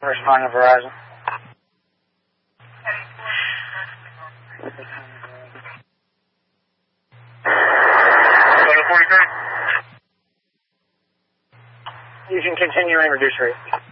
Responding to Verizon. You can continue and reduce rate.